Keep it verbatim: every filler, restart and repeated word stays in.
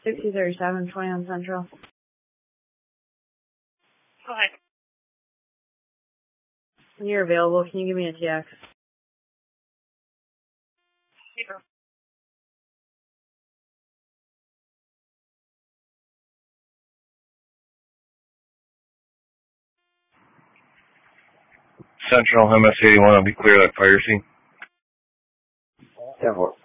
sixty thirty-seven, twenty on Central. Go ahead. When you're available, can you give me a T X? Zero. Central, M S eighty-one, I'll be clear that fire scene. ten four.